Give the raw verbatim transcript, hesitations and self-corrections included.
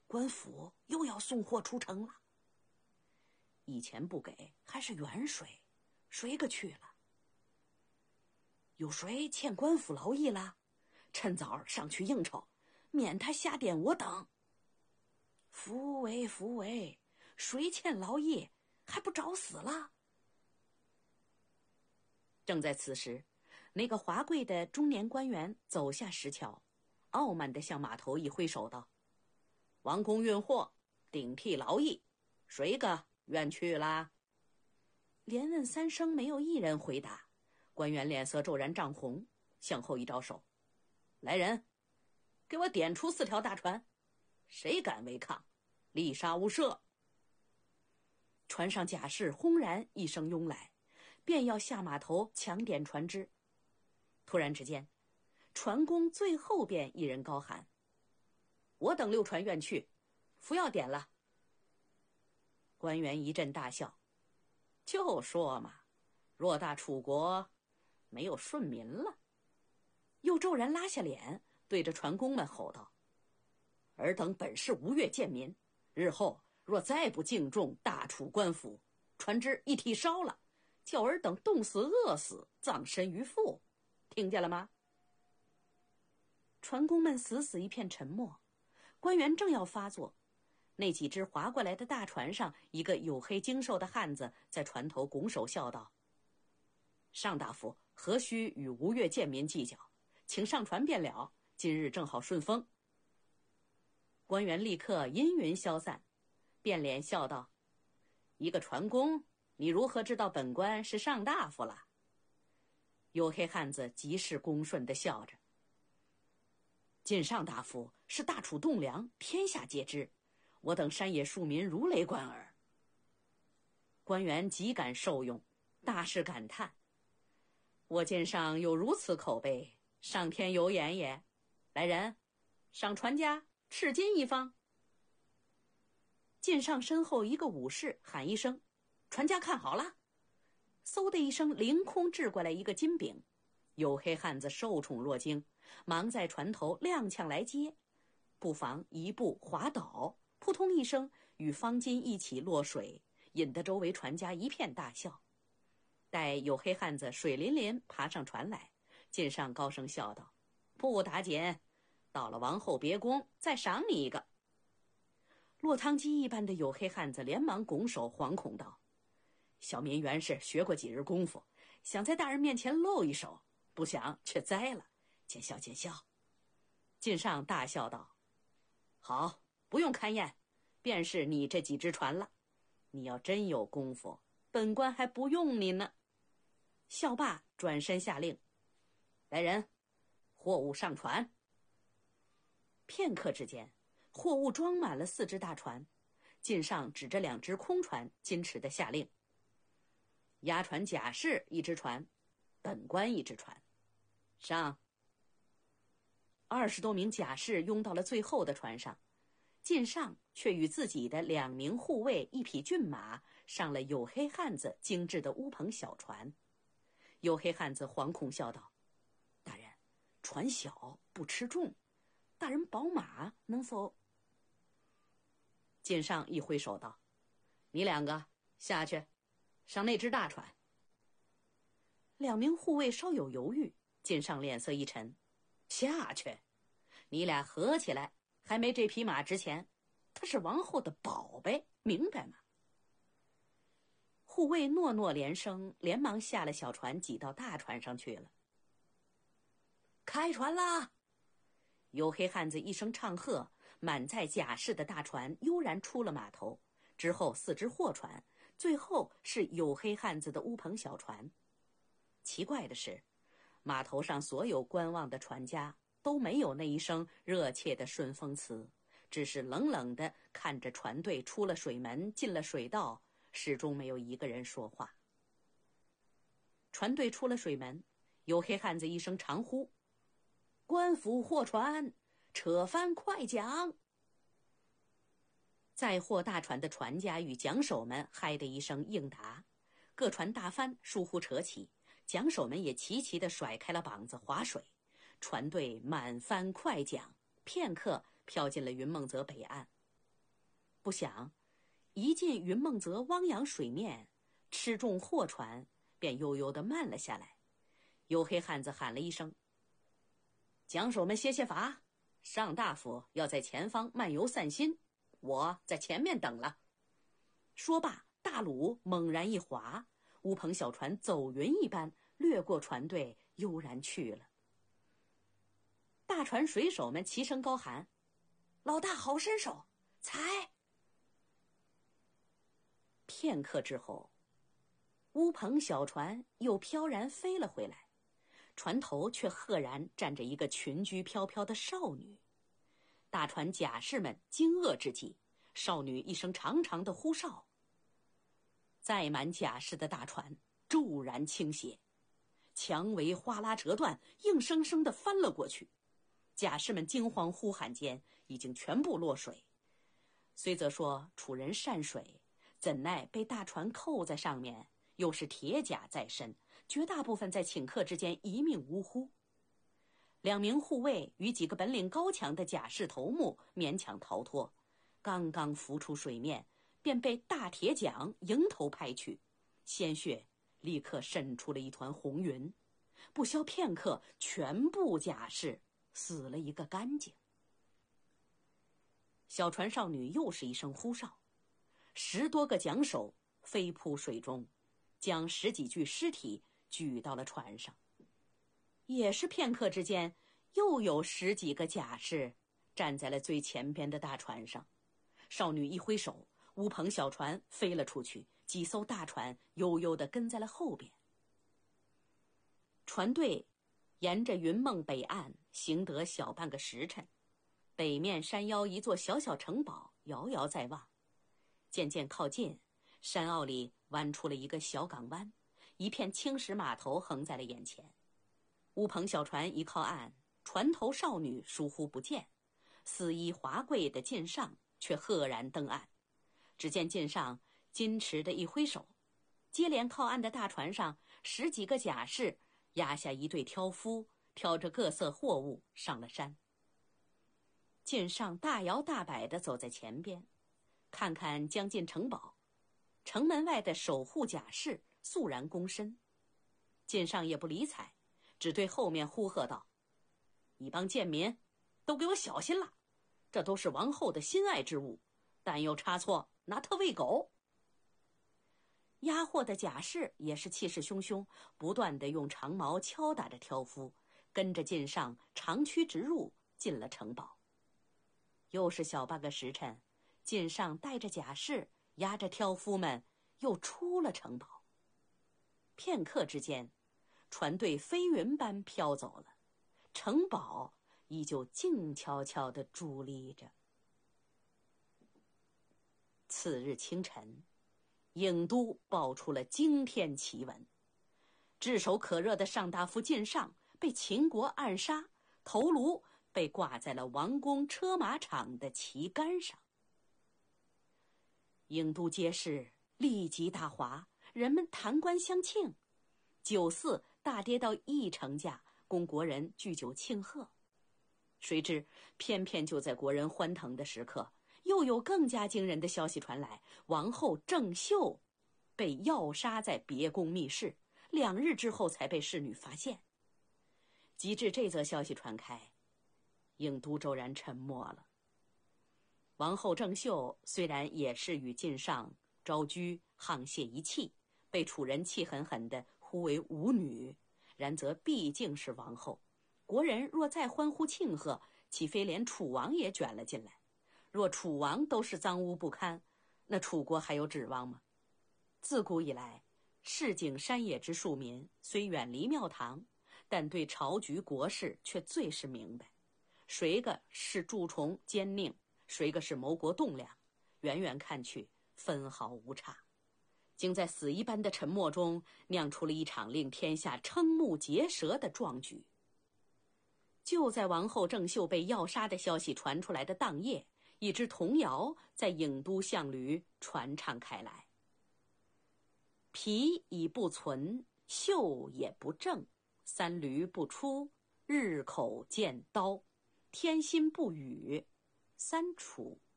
官府又要送货出城了。以前不给还是远水，谁个去了？有谁欠官府劳役了？趁早上去应酬，免他瞎点我等。福为福为，谁欠劳役还不找死了？正在此时，那个华贵的中年官员走下石桥，傲慢地向码头一挥手道：王公运货，顶替劳役，谁个愿去啦？连问三声，没有一人回答。官员脸色骤然涨红，向后一招手：来人，给我点出四条大船，谁敢违抗，立杀无赦。船上甲士轰然一声拥来，便要下码头抢点船只。突然之间，船工最后边一人高喊：我等六船愿去，不要点了。官员一阵大笑：就说嘛，偌大楚国没有顺民了。又骤然拉下脸，对着船工们吼道：尔等本是吴越贱民，日后若再不敬重大楚官府，船只一体烧了，叫尔等冻死饿死，葬身鱼腹，听见了吗？船工们死死一片沉默。官员正要发作，那几只划过来的大船上，一个黝黑精瘦的汉子在船头拱手笑道：上大夫何须与吴越贱民计较，请上船便了，今日正好顺风。官员立刻阴云消散，变脸笑道：一个船工，你如何知道本官是上大夫了？黝黑汉子极是恭顺地笑着：晋上大夫是大楚栋梁，天下皆知，我等山野庶民如雷贯耳。官员极感受用，大是感叹：我晋上有如此口碑，上天有眼也。来人，赏船家赤金一方。晋上身后一个武士喊一声：船家看好了！嗖的一声，凌空掷过来一个金饼。黝黑汉子受宠若惊，忙在船头踉跄来接，不妨一步滑倒，扑通一声与方巾一起落水，引得周围船家一片大笑。待黝黑汉子水淋淋爬上船来，晋上高声笑道：不打紧，到了王后别宫再赏你一个。落汤鸡一般的黝黑汉子连忙拱手惶恐道：小民原是学过几日功夫，想在大人面前露一手，不想却栽了，见笑见笑。晋上大笑道：好，不用勘验，便是你这几只船了。你要真有功夫，本官还不用你呢。笑罢转身下令：来人，货物上船。片刻之间，货物装满了四只大船。晋上指着两只空船，矜持地下令：押船甲士一只船，本官一只船，上。二十多名甲士拥到了最后的船上，晋上却与自己的两名护卫一匹骏马上了黝黑汉子精致的乌篷小船。黝黑汉子惶恐笑道：大人，船小不吃重，大人宝马能否？晋上一挥手道：你两个下去，上那只大船。两名护卫稍有犹豫，晋上脸色一沉：下去？你俩合起来还没这匹马值钱，它是王后的宝贝，明白吗？护卫诺诺连声，连忙下了小船，挤到大船上去了。开船啦！黝黑汉子一声唱喝，满载甲士的大船悠然出了码头，之后四只货船，最后是黝黑汉子的乌篷小船。奇怪的是，码头上所有观望的船家都没有那一声热切的顺风词，只是冷冷地看着船队出了水门，进了水道，始终没有一个人说话。船队出了水门，黝黑汉子一声长呼：官府货船，扯帆快桨！载货大船的船家与桨手们嗨的一声应答，各船大帆疏忽扯起，桨手们也齐齐地甩开了膀子划水，船队满帆快桨，片刻飘进了云梦泽北岸。 不想一进云梦泽汪洋水面，吃重货船便悠悠地慢了下来。黝黑汉子喊了一声：“桨手们歇歇伐，上大夫要在前方漫游散心，我在前面等了。”说罢，大橹猛然一划，乌篷小船走云一般掠过船队，悠然去了。大船水手们齐声高喊：“老大好身手，踩！”片刻之后，乌篷小船又飘然飞了回来，船头却赫然站着一个裙裾飘飘的少女。大船甲士们惊愕之际，少女一声长长的呼哨，载满甲士的大船骤然倾斜，墙围哗啦折断，硬生生地翻了过去。甲士们惊慌呼喊间，已经全部落水。虽则说楚人善水，怎奈被大船扣在上面，又是铁甲在身，绝大部分在顷刻之间一命呜呼。两名护卫与几个本领高强的甲士头目勉强逃脱，刚刚浮出水面，便被大铁桨迎头拍去，鲜血立刻渗出了一团红云。不消片刻，全部甲士死了一个干净。小船少女又是一声呼哨，十多个桨手飞扑水中，将十几具尸体举到了船上。也是片刻之间，又有十几个甲士站在了最前边的大船上。少女一挥手，乌篷小船飞了出去，几艘大船悠悠地跟在了后边。船队沿着云梦北岸行得小半个时辰，北面山腰一座小小城堡遥遥在望。渐渐靠近，山坳里弯出了一个小港湾，一片青石码头横在了眼前。乌篷小船一靠岸，船头少女疏忽不见，丝衣华贵的晋上却赫然登岸。只见晋上矜持的一挥手，接连靠岸的大船上十几个甲士压下一队挑夫，挑着各色货物上了山。晋上大摇大摆地走在前边，看看将近城堡，城门外的守护甲士肃然躬身。晋上也不理睬，只对后面呼喝道：“一帮贱民，都给我小心了！这都是王后的心爱之物，但有差错，拿它喂狗。”押货的甲士也是气势汹汹，不断地用长矛敲打着挑夫，跟着晋上长驱直入，进了城堡。又是小半个时辰，晋上带着甲士押着挑夫们又出了城堡。片刻之间，船队飞云般飘走了，城堡依旧静悄悄地伫立着。次日清晨，郢都爆出了惊天奇闻：炙手可热的上大夫晋上被秦国暗杀，头颅被挂在了王宫车马场的旗杆上。郢都街市立即大哗，人们弹冠相庆，酒肆大跌到一成价，供国人聚酒庆贺。谁知偏偏就在国人欢腾的时刻，又有更加惊人的消息传来：王后郑袖被药杀在别宫密室，两日之后才被侍女发现。及至这则消息传开，郢都骤然沉默了。王后郑袖虽然也是与晋上、昭居沆瀣一气，被楚人气狠狠地呼为舞女，然则毕竟是王后，国人若再欢呼庆贺，岂非连楚王也卷了进来？若楚王都是脏污不堪，那楚国还有指望吗？自古以来，市井山野之庶民虽远离庙堂，但对朝局国事却最是明白，谁个是蛀虫奸佞，谁个是谋国栋梁，远远看去分毫无差。竟在死一般的沉默中酿出了一场令天下瞠目结舌的壮举。就在王后郑袖被药杀的消息传出来的当夜，一支童谣在郢都巷闾传唱开来：皮已不存，袖也不正，三闾不出，日口见刀，天心不语，三楚